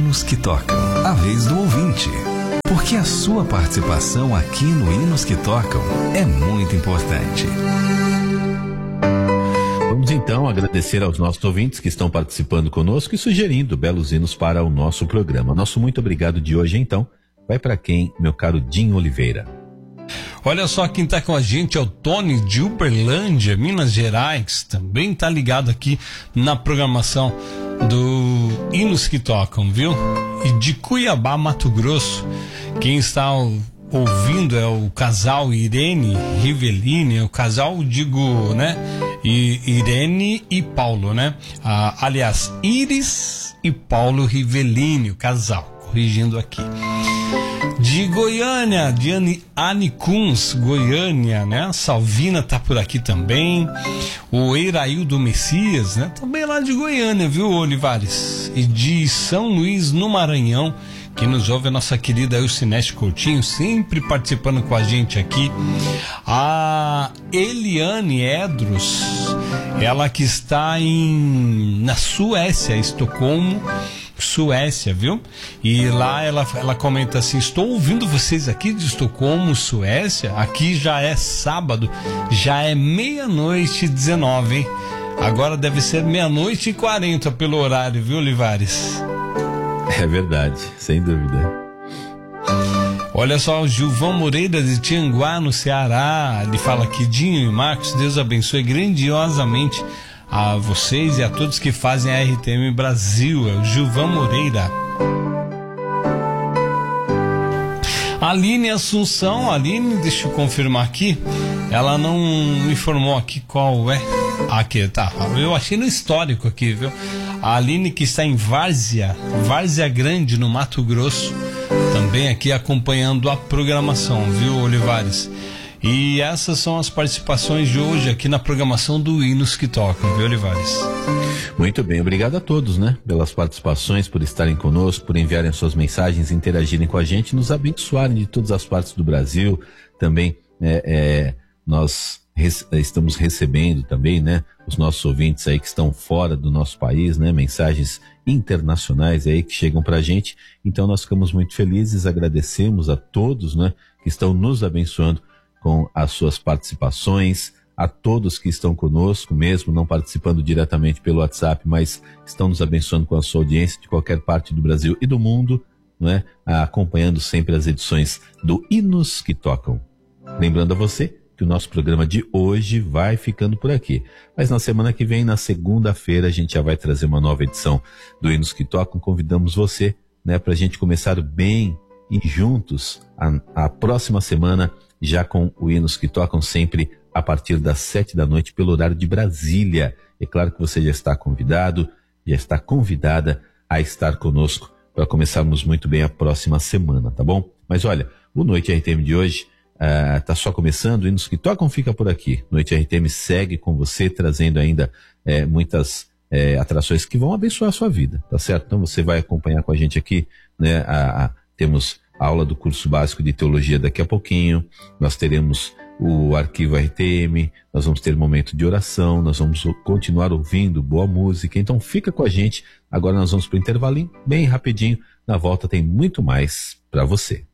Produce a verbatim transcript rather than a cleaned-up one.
Hinos que Tocam, a vez do ouvinte. Porque a sua participação aqui no Hinos que Tocam é muito importante. Vamos então agradecer aos nossos ouvintes que estão participando conosco e sugerindo belos hinos para o nosso programa. Nosso muito obrigado de hoje, então, vai para quem, meu caro Dinho Oliveira? Olha só quem tá com a gente é o Tony de Uberlândia, Minas Gerais, também tá ligado aqui na programação do Hinos que Tocam, viu? E de Cuiabá, Mato Grosso, quem está ouvindo é o casal Irene Rivellini, o casal, digo, né? E Irene e Paulo, né? Ah, aliás, Iris e Paulo Rivellini, o casal, corrigindo aqui. De Goiânia, de Ani, Anicuns, Goiânia, né? Salvina tá por aqui também. O Eiraildo Messias, né? Também lá de Goiânia, viu, Olivares? E de São Luís, no Maranhão, que nos ouve a nossa querida Elcinete Coutinho, sempre participando com a gente aqui. A Eliane Edros, ela que está em, na Suécia, Estocolmo, Suécia, viu? E lá ela, ela comenta assim: estou ouvindo vocês aqui de Estocolmo, Suécia. Aqui já é sábado, já é meia-noite e dezenove, hein? Agora deve ser meia-noite e quarenta pelo horário, viu, Olivares? É verdade, sem dúvida. Olha só, o Gilvão Moreira de Tianguá, no Ceará, ele fala aqui: Dinho e Marcos, Deus abençoe grandiosamente a vocês e a todos que fazem a R T M Brasil. É o Gilvão Moreira. Aline Assunção, Aline, deixa eu confirmar aqui, ela não informou aqui qual é. Aqui, tá, eu achei no histórico aqui, viu? A Aline que está em Várzea, Várzea Grande, no Mato Grosso, também aqui acompanhando a programação, viu, Olivares? E essas são as participações de hoje aqui na programação do Hinos que Tocam, viu, Olivares? Muito bem, obrigado a todos, né? Pelas participações, por estarem conosco, por enviarem suas mensagens, interagirem com a gente, nos abençoarem de todas as partes do Brasil. Também é, é, nós res, estamos recebendo também, né? Os nossos ouvintes aí que estão fora do nosso país, né? Mensagens internacionais aí que chegam pra gente. Então nós ficamos muito felizes, agradecemos a todos, né? Que estão nos abençoando com as suas participações, a todos que estão conosco, mesmo não participando diretamente pelo WhatsApp, mas estão nos abençoando com a sua audiência de qualquer parte do Brasil e do mundo, não é? Acompanhando sempre as edições do Hinos que Tocam. Lembrando a você que o nosso programa de hoje vai ficando por aqui, mas na semana que vem, na segunda-feira, a gente já vai trazer uma nova edição do Hinos que Tocam. Convidamos você, né, para a gente começar bem e juntos a, a próxima semana, já com o Hinos que Tocam, sempre a partir das sete da noite, pelo horário de Brasília. É claro que você já está convidado, já está convidada a estar conosco para começarmos muito bem a próxima semana, tá bom? Mas olha, o Noite R T M de hoje está uh, só começando, o Hinos que Tocam fica por aqui. Noite R T M segue com você, trazendo ainda eh, muitas eh, atrações que vão abençoar a sua vida, tá certo? Então você vai acompanhar com a gente aqui, né? A, a, temos a aula do curso básico de teologia daqui a pouquinho, nós teremos o arquivo R T M, nós vamos ter momento de oração, nós vamos continuar ouvindo boa música, então fica com a gente. Agora nós vamos para o intervalinho, bem rapidinho, na volta tem muito mais para você.